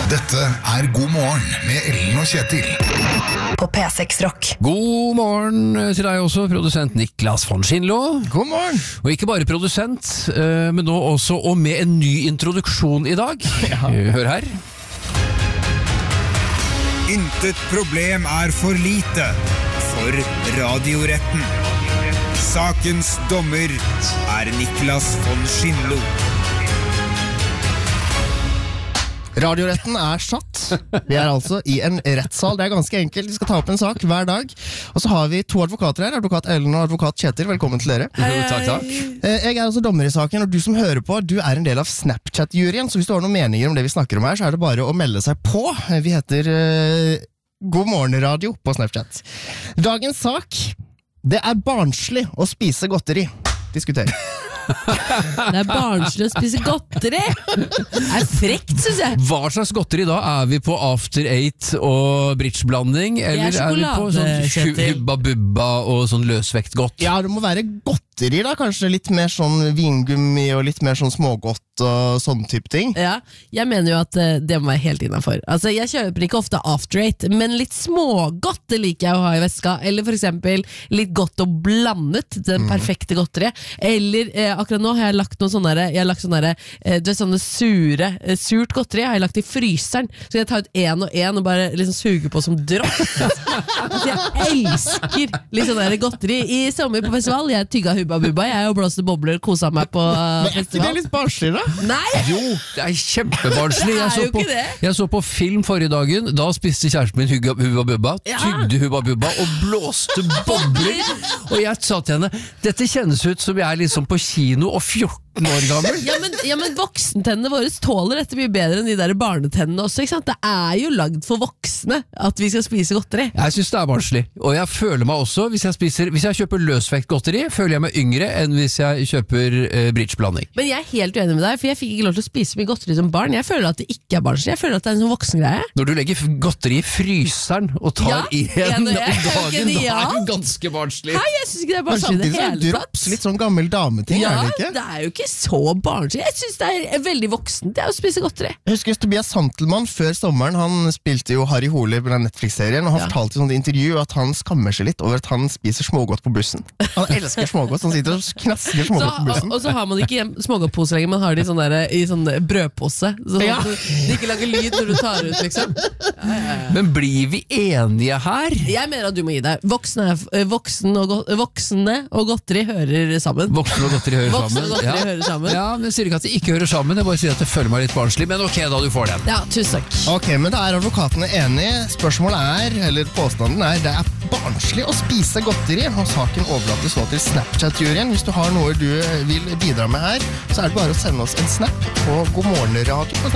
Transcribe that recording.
Dette God morgen med Ellen og Kjetil. På P6 Rock. God morgen til deg også, produsent Niklas von Schindlo. God morgen. Og ikke bare produsent, men nå også og med en ny introduksjon i dag. Hør her. Intet problem for lite for radioretten. Sakens dommer Niklas von Schindlo. Radioretten satt. Vi altså i en rettssal. Det ganske enkelt. Vi skal ta opp en sak hver dag. Og så har vi to advokater her. Advokat Ellen og advokat Kjetil. Velkommen til dere. Takk. Jeg altså dommer i saken, og du som hører på, du en del av Snapchat-juryen. Så hvis du har noen meninger om det vi snakker om her, så det bare å melde seg på. Vi heter God morgen radio på Snapchat. Dagens sak, det barnslig å spise godteri. Diskuter. Det barnslig å spise godteri. Det frekt, synes jeg. Hva slags godteri da? Vi på After Eight og bridgeblanding? Eller vi på sånn Hubba Bubba og sånn løsvekt godt? Ja, det må være godteri da. Kanskje litt mer sånn vingummi og litt mer sånn smågodt og sånn type ting. Ja, jeg mener jo at det må være helt innenfor. Altså, jeg kjøper ikke ofte After Eight, men litt smågodt det liker jeg å ha i veska. Eller for eksempel litt godt og blandet, den perfekte godteri. Eller akkurat nå har jeg lagt noen sånne, du vet, sånne surt godteri har jeg lagt i fryseren, så jeg tar ut en og bare liksom suger på som dropp. Altså, jeg elsker litt sånn der godteri. I sommer på festival, jeg tygga Hubba Bubba, jeg og blåste bobler, koset meg på festival. Det litt barnslig da? Nei! Jo, det kjempebarnslig. Jeg så på film forrige dagen, da spiste kjæresten min Hubba Bubba, tygde Hubba Bubba og blåste bobler. Og jeg sa til henne, dette kjennes ut som jeg liksom på kino og 14 år gammel. Ja, men voksentennene våre tåler dette mye bedre enn de der barnetennene også, ikke sant? Det jo lagd for voksne at vi skal spise godteri. Jeg synes det barnslig, og jeg føler meg også, hvis jeg kjøper løsvekt godteri, føler jeg meg yngre enn hvis jeg kjøper bridgeblanding. Men jeg helt uenig med deg, for jeg fikk ikke lov til å spise mye godteri som barn. Jeg føler at det ikke barnslig, jeg føler at det en sånn voksengreie. Når du legger godteri i fryseren og tar en dagen, da det ganske barnslig. Nei, jeg synes ikke det barnslig det hele tatt. Drops, litt sånn gammel dameting, ja, det ikke? Det jo ikke så barnslig. Jeg synes det veldig voksent det å spise godteri. Jeg husker Tobias Santelmann før sommeren, han spilte jo Harry Hole på den Netflix-serien, og han fortalte i sånn intervju at han skammer seg litt over at han spiser smågodt på bussen. Han elsker smågodt, så han sitter og knasker smågodt på bussen. Og så har man ikke smågodtpose lenger, man har det i sånn brødpose, så det ikke lager lyd når du tar ut, liksom. Men blir vi enige her? Jeg mener at du må gi deg. Voksne og godteri hører sammen. Voksne og godteri hører sammen. Ja, men jeg sier ikke at de ikke hører sammen, jeg bare sier at det føler meg litt barnslig, men ok da, du får den. Ja, tusen takk. Ok, men da advokatene enige. Spørsmålet eller påstanden det barnslig å spise godteri, og saken overlates så til Snapchat-juryen. Hvis du har noe du vil bidra med her, så det bare å sende oss en snap på God morgen radio på Snapchat.